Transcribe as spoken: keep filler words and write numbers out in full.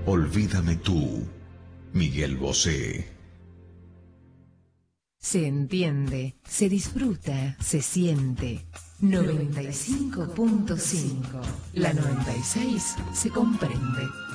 Olvídame tú, Miguel Bosé. Se entiende, se disfruta, se siente. noventa y cinco punto cinco. La noventa y seis se comprende.